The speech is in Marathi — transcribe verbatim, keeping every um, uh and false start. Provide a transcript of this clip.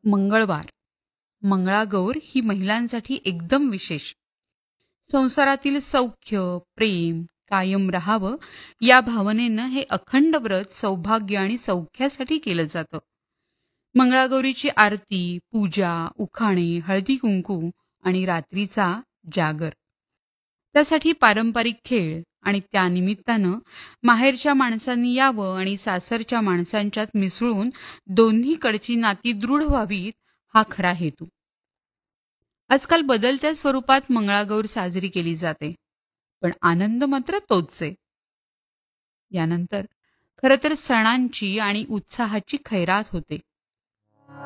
मंगळवार, मंगळागौर ही महिलांसाठी एकदम विशेष. संसारातील सौख्य, प्रेम कायम राहावं या भावनेनं हे अखंड व्रत सौभाग्य आणि सौख्यासाठी केलं जातं. मंगळागौरीची आरती, पूजा, उखाणे, हळदी कुंकू आणि रात्रीचा जागर. त्यासाठी पारंपरिक खेळ आणि त्यानिमित्तानं माहेरच्या माणसांनी यावं आणि सासरच्या माणसांच्यात मिसळून दोन्हीकडची नाती दृढ व्हावीत हा खरा हेतू. आजकाल बदलत्या स्वरूपात मंगळागौर साजरी केली जाते, पण आनंद मात्र तोच आहे. यानंतर खरं तर सणांची आणि उत्साहाची खैरात होते.